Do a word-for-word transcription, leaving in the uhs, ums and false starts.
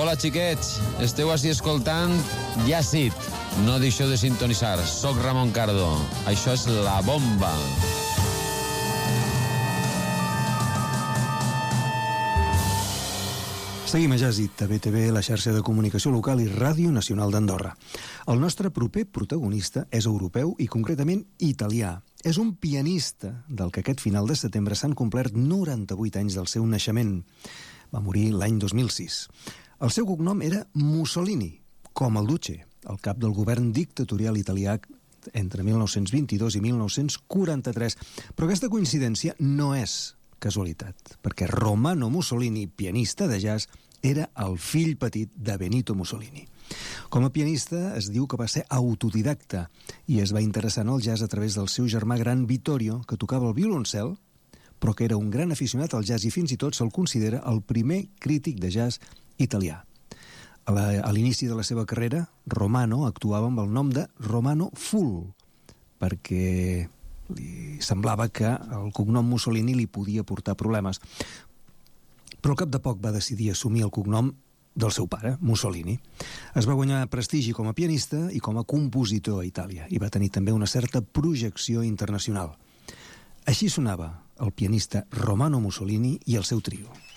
Hola, xiquets. Esteu així escoltant Yacid. No deixeu de sintonitzar. Soc Ramon Cardo. Això és La Bomba. Seguim a Yacid, a B T V, la xarxa de comunicació local i Ràdio Nacional d'Andorra. El nostre proper protagonista és europeu i concretament italià. És un pianista del que aquest final de setembre s'han complert noranta-vuit anys del seu naixement. Va morir l'any dos mil sis. El seu cognom era Mussolini, com el Duce, el cap del govern dictatorial italià entre mil nou-cents vint-i-dos i mil nou-cents quaranta-tres. Però aquesta coincidència no és casualitat, perquè Romano Mussolini, pianista de jazz, era el fill petit de Benito Mussolini. Com a pianista es diu que va ser autodidacta i es va interessar en el jazz a través del seu germà gran Vittorio, que tocava el violoncel, però que era un gran aficionat al jazz i fins i tot se'l considera el primer crític de jazz italià. A la- a l'inici de la seva carrera, Romano actuava amb el nom de Romano Full, perquè li semblava que el cognom Mussolini li podia portar problemes. Però al cap de poc va decidir assumir el cognom del seu pare, Mussolini. Es va guanyar prestigi com a pianista i com a compositor a Itàlia i va tenir també una certa projecció internacional. Així sonava el pianista Romano Mussolini i el seu trio.